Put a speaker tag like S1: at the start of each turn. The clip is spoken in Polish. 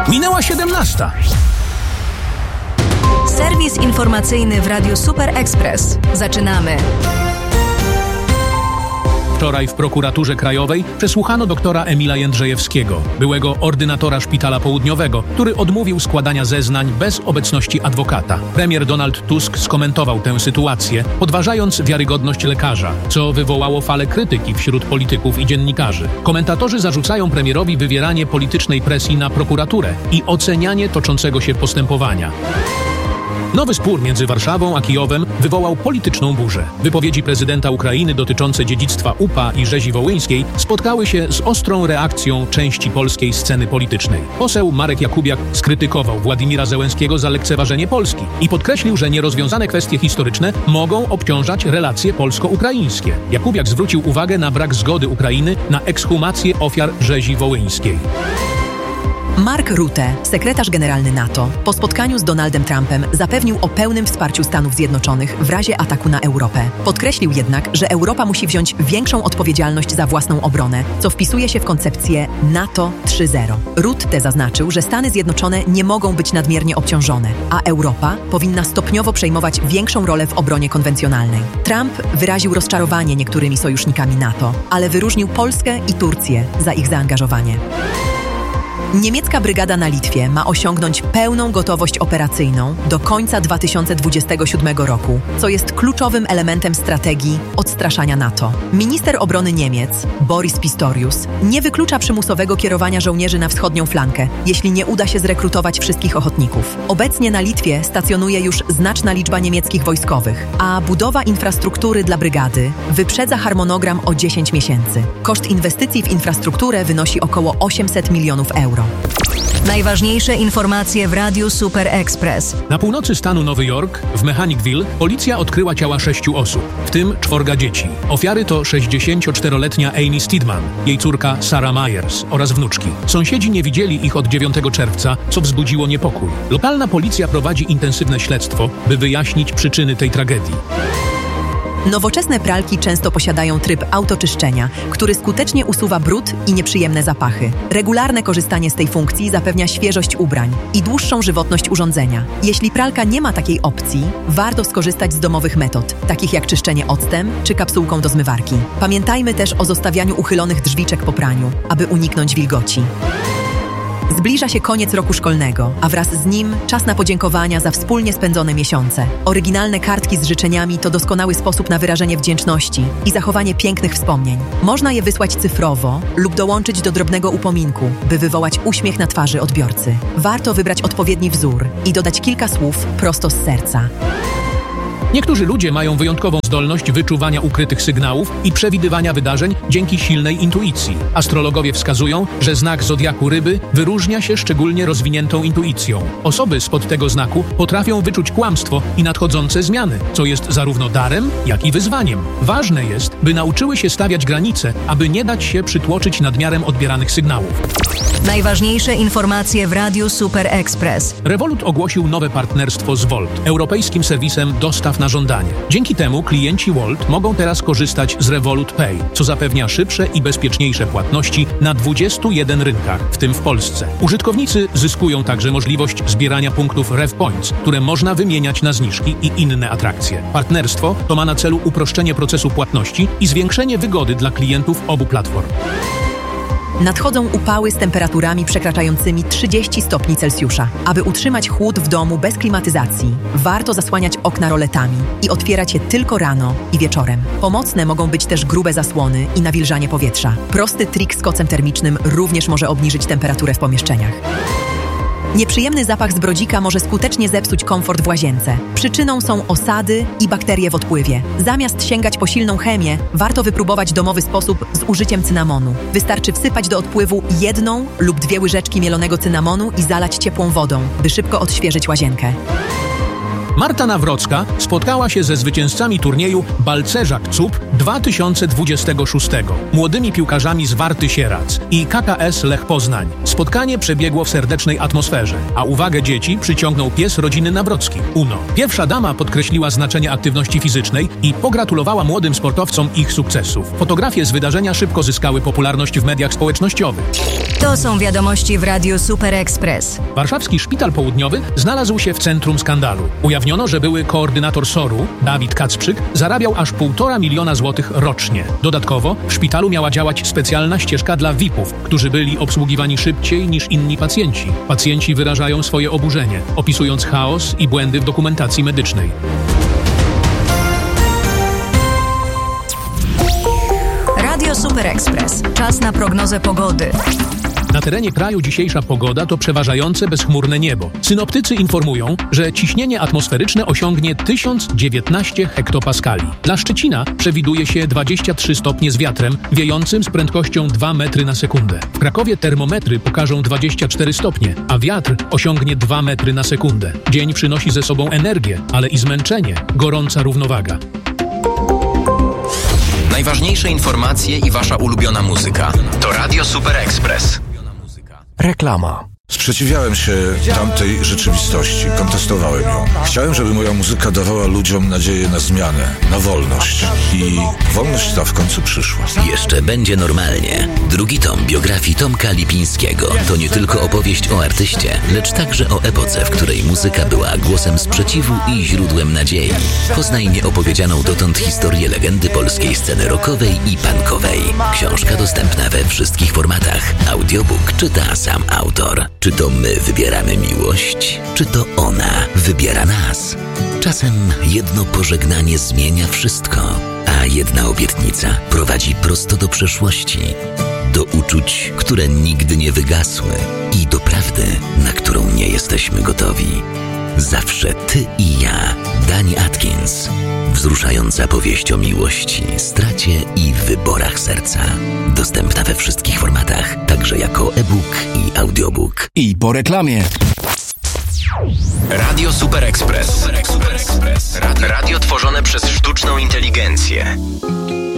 S1: Minęła 17.
S2: Serwis informacyjny w Radiu Super Express. Zaczynamy.
S1: Wczoraj w prokuraturze krajowej przesłuchano doktora Emila Jędrzejewskiego, byłego ordynatora Szpitala Południowego, który odmówił składania zeznań bez obecności adwokata. Premier Donald Tusk skomentował tę sytuację, podważając wiarygodność lekarza, co wywołało falę krytyki wśród polityków i dziennikarzy. Komentatorzy zarzucają premierowi wywieranie politycznej presji na prokuraturę i ocenianie toczącego się postępowania. Nowy spór między Warszawą a Kijowem wywołał polityczną burzę. Wypowiedzi prezydenta Ukrainy dotyczące dziedzictwa UPA i rzezi wołyńskiej spotkały się z ostrą reakcją części polskiej sceny politycznej. Poseł Marek Jakubiak skrytykował Władimira Zełenskiego za lekceważenie Polski i podkreślił, że nierozwiązane kwestie historyczne mogą obciążać relacje polsko-ukraińskie. Jakubiak zwrócił uwagę na brak zgody Ukrainy na ekshumację ofiar rzezi wołyńskiej.
S3: Mark Rutte, sekretarz generalny NATO, po spotkaniu z Donaldem Trumpem zapewnił o pełnym wsparciu Stanów Zjednoczonych w razie ataku na Europę. Podkreślił jednak, że Europa musi wziąć większą odpowiedzialność za własną obronę, co wpisuje się w koncepcję NATO 3.0. Rutte zaznaczył, że Stany Zjednoczone nie mogą być nadmiernie obciążone, a Europa powinna stopniowo przejmować większą rolę w obronie konwencjonalnej. Trump wyraził rozczarowanie niektórymi sojusznikami NATO, ale wyróżnił Polskę i Turcję za ich zaangażowanie. Niemiecka brygada na Litwie ma osiągnąć pełną gotowość operacyjną do końca 2027 roku, co jest kluczowym elementem strategii odstraszania NATO. Minister obrony Niemiec, Boris Pistorius, nie wyklucza przymusowego kierowania żołnierzy na wschodnią flankę, jeśli nie uda się zrekrutować wszystkich ochotników. Obecnie na Litwie stacjonuje już znaczna liczba niemieckich wojskowych, a budowa infrastruktury dla brygady wyprzedza harmonogram o 10 miesięcy. Koszt inwestycji w infrastrukturę wynosi około 800 milionów euro.
S2: Najważniejsze informacje w Radiu Super Express.
S1: Na północy stanu Nowy Jork, w Mechanicville, policja odkryła ciała 6 osób, w tym 4 dzieci. Ofiary to 64-letnia Amy Steedman, jej córka Sarah Myers oraz wnuczki. Sąsiedzi nie widzieli ich od 9 czerwca, co wzbudziło niepokój. Lokalna policja prowadzi intensywne śledztwo, by wyjaśnić przyczyny tej tragedii.
S3: Nowoczesne pralki często posiadają tryb autoczyszczenia, który skutecznie usuwa brud i nieprzyjemne zapachy. Regularne korzystanie z tej funkcji zapewnia świeżość ubrań i dłuższą żywotność urządzenia. Jeśli pralka nie ma takiej opcji, warto skorzystać z domowych metod, takich jak czyszczenie octem czy kapsułką do zmywarki. Pamiętajmy też o zostawianiu uchylonych drzwiczek po praniu, aby uniknąć wilgoci. Zbliża się koniec roku szkolnego, a wraz z nim czas na podziękowania za wspólnie spędzone miesiące. Oryginalne kartki z życzeniami to doskonały sposób na wyrażenie wdzięczności i zachowanie pięknych wspomnień. Można je wysłać cyfrowo lub dołączyć do drobnego upominku, by wywołać uśmiech na twarzy odbiorcy. Warto wybrać odpowiedni wzór i dodać kilka słów prosto z serca.
S1: Niektórzy ludzie mają wyjątkową zdolność wyczuwania ukrytych sygnałów i przewidywania wydarzeń dzięki silnej intuicji. Astrologowie wskazują, że znak zodiaku Ryby wyróżnia się szczególnie rozwiniętą intuicją. Osoby spod tego znaku potrafią wyczuć kłamstwo i nadchodzące zmiany, co jest zarówno darem, jak i wyzwaniem. Ważne jest, by nauczyły się stawiać granice, aby nie dać się przytłoczyć nadmiarem odbieranych sygnałów.
S2: Najważniejsze informacje w Radiu Super Express.
S1: Revolut ogłosił nowe partnerstwo z Wolt, europejskim serwisem dostaw na żądanie. Dzięki temu klienci Wolt mogą teraz korzystać z Revolut Pay, co zapewnia szybsze i bezpieczniejsze płatności na 21 rynkach, w tym w Polsce. Użytkownicy zyskują także możliwość zbierania punktów RevPoints, które można wymieniać na zniżki i inne atrakcje. Partnerstwo to ma na celu uproszczenie procesu płatności i zwiększenie wygody dla klientów obu platform.
S3: Nadchodzą upały z temperaturami przekraczającymi 30 stopni Celsjusza. Aby utrzymać chłód w domu bez klimatyzacji, warto zasłaniać okna roletami i otwierać je tylko rano i wieczorem. Pomocne mogą być też grube zasłony i nawilżanie powietrza. Prosty trik z kocem termicznym również może obniżyć temperaturę w pomieszczeniach. Nieprzyjemny zapach z brodzika może skutecznie zepsuć komfort w łazience. Przyczyną są osady i bakterie w odpływie. Zamiast sięgać po silną chemię, warto wypróbować domowy sposób z użyciem cynamonu. Wystarczy wsypać do odpływu 1 lub 2 łyżeczki mielonego cynamonu i zalać ciepłą wodą, by szybko odświeżyć łazienkę.
S1: Marta Nawrocka spotkała się ze zwycięzcami turnieju Balcerzak CUP 2026, młodymi piłkarzami z Warty Sierac i KKS Lech Poznań. Spotkanie przebiegło w serdecznej atmosferze, a uwagę dzieci przyciągnął pies rodziny Nawrockich, Uno. Pierwsza dama podkreśliła znaczenie aktywności fizycznej i pogratulowała młodym sportowcom ich sukcesów. Fotografie z wydarzenia szybko zyskały popularność w mediach społecznościowych.
S2: To są wiadomości w Radiu Super Express.
S1: Warszawski Szpital Południowy znalazł się w centrum skandalu. Ujawniono, że były koordynator SOR-u, Dawid Kacprzyk, zarabiał aż 1,5 miliona złotych rocznie. Dodatkowo w szpitalu miała działać specjalna ścieżka dla VIP-ów, którzy byli obsługiwani szybciej niż inni pacjenci. Pacjenci wyrażają swoje oburzenie, opisując chaos i błędy w dokumentacji medycznej.
S2: Radio Super Express. Czas na prognozę pogody.
S1: Na terenie kraju dzisiejsza pogoda to przeważające bezchmurne niebo. Synoptycy informują, że ciśnienie atmosferyczne osiągnie 1019 hektopaskali. Dla Szczecina przewiduje się 23 stopnie z wiatrem wiejącym z prędkością 2 metry na sekundę. W Krakowie termometry pokażą 24 stopnie, a wiatr osiągnie 2 metry na sekundę. Dzień przynosi ze sobą energię, ale i zmęczenie, gorąca równowaga.
S4: Najważniejsze informacje i wasza ulubiona muzyka. To Radio Super Express.
S5: Reklama.
S6: Sprzeciwiałem się tamtej rzeczywistości, kontestowałem ją. Chciałem, żeby moja muzyka dawała ludziom nadzieję na zmianę, na wolność. I wolność ta w końcu przyszła.
S7: Jeszcze będzie normalnie. Drugi tom biografii Tomka Lipińskiego to nie tylko opowieść o artyście, lecz także o epoce, w której muzyka była głosem sprzeciwu i źródłem nadziei. Poznaj nieopowiedzianą dotąd historię legendy polskiej sceny rockowej i punkowej. Książka dostępna we wszystkich formatach. Audiobook czyta sam autor. Czy to my wybieramy miłość, czy to ona wybiera nas? Czasem jedno pożegnanie zmienia wszystko, a jedna obietnica prowadzi prosto do przeszłości, do uczuć, które nigdy nie wygasły i do prawdy, na którą nie jesteśmy gotowi. Zawsze ty i ja. Dani Atkins. Wzruszająca powieść o miłości, stracie i wyborach serca. Dostępna we wszystkich formatach, także jako e-book i audiobook.
S5: I po reklamie.
S4: Radio Super Express. Radio tworzone przez sztuczną inteligencję.